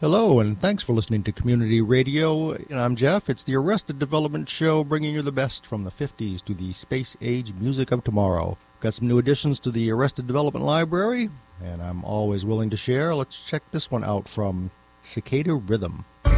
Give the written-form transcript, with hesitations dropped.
Hello, and thanks for listening to Community Radio. And I'm Jeff. It's the Arrested Development Show, bringing you the best from the 50s to the space-age music of tomorrow. Got some new additions to the Arrested Development Library, and I'm always willing to share. Let's check this one out from Cicada Rhythm.